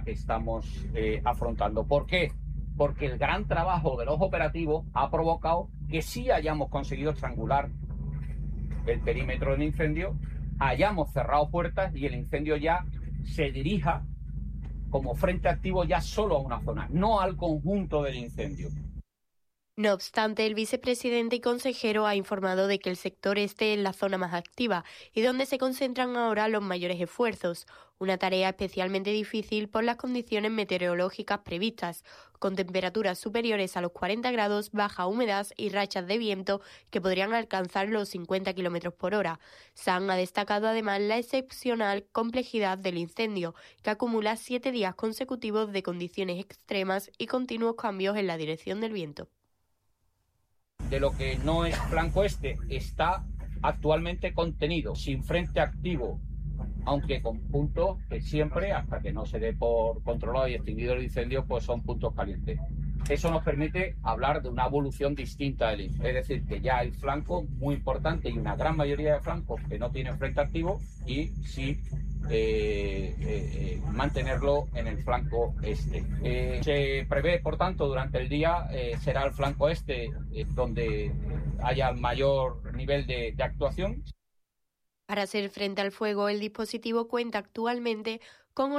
la que estamos afrontando. ¿Por qué? Porque el gran trabajo de los operativos ha provocado que sí hayamos conseguido estrangular el perímetro del incendio, hayamos cerrado puertas y el incendio ya se dirija como frente activo ya solo a una zona, no al conjunto del incendio. No obstante, el vicepresidente y consejero ha informado de que el sector este es la zona más activa y donde se concentran ahora los mayores esfuerzos, una tarea especialmente difícil por las condiciones meteorológicas previstas, con temperaturas superiores a los 40 grados, baja humedad y rachas de viento que podrían alcanzar los 50 km por hora. SAN ha destacado además la excepcional complejidad del incendio, que acumula 7 días consecutivos de condiciones extremas y continuos cambios en la dirección del viento. De lo que no es flanco este está actualmente contenido, sin frente activo, aunque con puntos que siempre, hasta que no se dé por controlado y extinguido el incendio, pues son puntos calientes. Eso nos permite hablar de una evolución distinta del incendio, es decir, que ya hay flancos muy importantes y una gran mayoría de flancos que no tienen frente activo y sí mantenerlo en el flanco este. Se prevé, por tanto, durante el día será el flanco este donde haya mayor nivel de actuación. Para hacer frente al fuego, el dispositivo cuenta actualmente con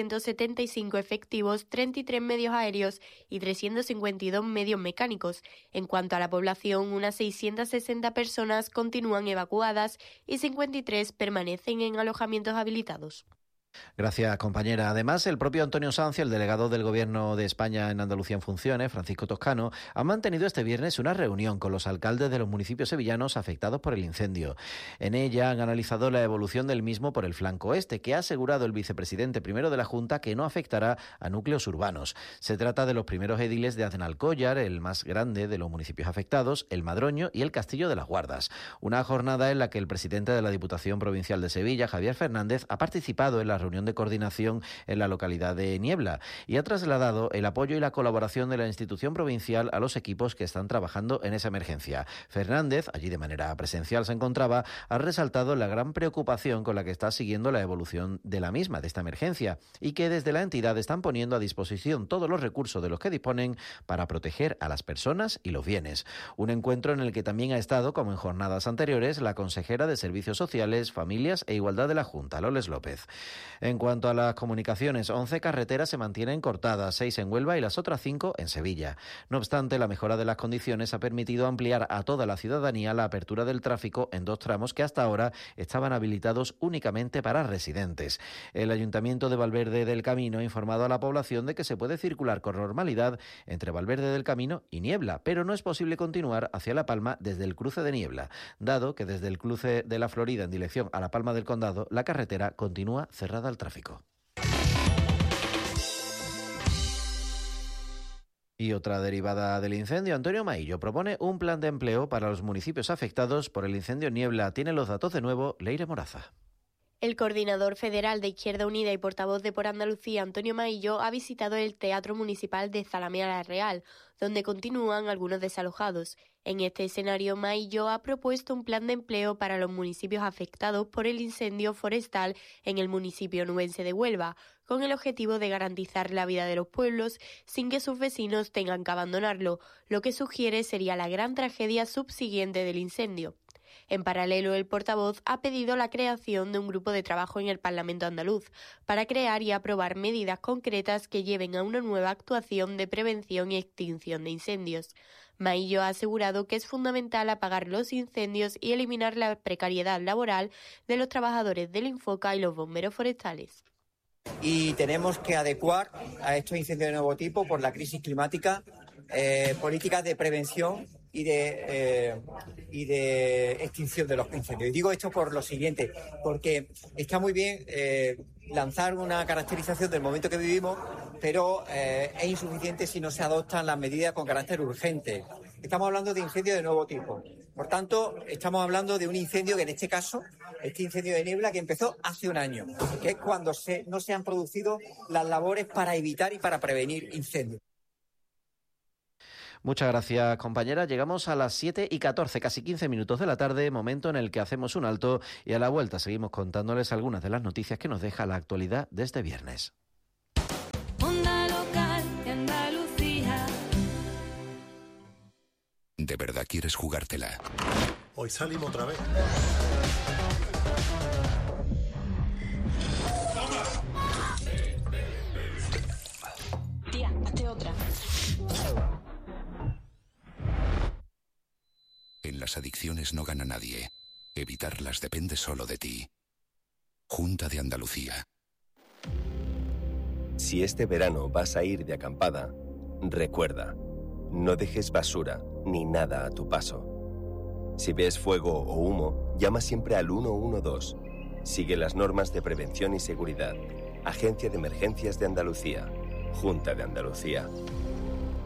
875 efectivos, 33 medios aéreos y 352 medios mecánicos. En cuanto a la población, unas 660 personas continúan evacuadas y 53 permanecen en alojamientos habilitados. Gracias, compañera. Además, el propio Antonio Sanz, el delegado del Gobierno de España en Andalucía en funciones, Francisco Toscano, ha mantenido este viernes una reunión con los alcaldes de los municipios sevillanos afectados por el incendio. En ella han analizado la evolución del mismo por el flanco este, que ha asegurado el vicepresidente primero de la Junta que no afectará a núcleos urbanos. Se trata de los primeros ediles de Aznalcóllar, el más grande de los municipios afectados, el Madroño y el Castillo de las Guardas. Una jornada en la que el presidente de la Diputación Provincial de Sevilla, Javier Fernández, ha participado en la reunión de coordinación en la localidad de Niebla y ha trasladado el apoyo y la colaboración de la institución provincial a los equipos que están trabajando en esa emergencia. Fernández, allí de manera presencial se encontraba, ha resaltado la gran preocupación con la que está siguiendo la evolución de la misma, de esta emergencia, y que desde la entidad están poniendo a disposición todos los recursos de los que disponen para proteger a las personas y los bienes. Un encuentro en el que también ha estado, como en jornadas anteriores, la consejera de Servicios Sociales, Familias e Igualdad de la Junta, Loles López. En cuanto a las comunicaciones, 11 carreteras se mantienen cortadas, 6 en Huelva y las otras 5 en Sevilla. No obstante, la mejora de las condiciones ha permitido ampliar a toda la ciudadanía la apertura del tráfico en 2 tramos que hasta ahora estaban habilitados únicamente para residentes. El Ayuntamiento de Valverde del Camino ha informado a la población de que se puede circular con normalidad entre Valverde del Camino y Niebla, pero no es posible continuar hacia La Palma desde el cruce de Niebla, dado que desde el cruce de La Florida en dirección a La Palma del Condado la carretera continúa cerrada al tráfico. Y otra derivada del incendio, Antonio Maillo propone un plan de empleo para los municipios afectados por el incendio en Niebla. Tiene los datos de nuevo Leire Moraza. El coordinador federal de Izquierda Unida y portavoz de Por Andalucía, Antonio Maillo, ha visitado el Teatro Municipal de Zalamea la Real, donde continúan algunos desalojados. En este escenario, Maillo ha propuesto un plan de empleo para los municipios afectados por el incendio forestal en el municipio nubense de Huelva, con el objetivo de garantizar la vida de los pueblos sin que sus vecinos tengan que abandonarlo, lo que sugiere sería la gran tragedia subsiguiente del incendio. En paralelo, el portavoz ha pedido la creación de un grupo de trabajo en el Parlamento andaluz para crear y aprobar medidas concretas que lleven a una nueva actuación de prevención y extinción de incendios. Maillo ha asegurado que es fundamental apagar los incendios y eliminar la precariedad laboral de los trabajadores del Infoca y los bomberos forestales. Y tenemos que adecuar a estos incendios de nuevo tipo por la crisis climática políticas de prevención y de extinción de los incendios. Y digo esto por lo siguiente, porque está muy bien lanzar una caracterización del momento que vivimos, pero es insuficiente si no se adoptan las medidas con carácter urgente. Estamos hablando de incendios de nuevo tipo. Por tanto, estamos hablando de un incendio que en este caso, este incendio de Niebla que empezó hace un año, que es cuando no se han producido las labores para evitar y para prevenir incendios. Muchas gracias, compañera. Llegamos a las 7:14, casi 15 minutos de la tarde, momento en el que hacemos un alto y a la vuelta seguimos contándoles algunas de las noticias que nos deja la actualidad de este viernes. ¿De verdad quieres jugártela? Hoy salimos otra vez. Tía, hazte otra. En las adicciones no gana nadie. Evitarlas depende solo de ti. Junta de Andalucía. Si este verano vas a ir de acampada, recuerda, no dejes basura ni nada a tu paso. Si ves fuego o humo, llama siempre al 112. Sigue las normas de prevención y seguridad. Agencia de Emergencias de Andalucía. Junta de Andalucía.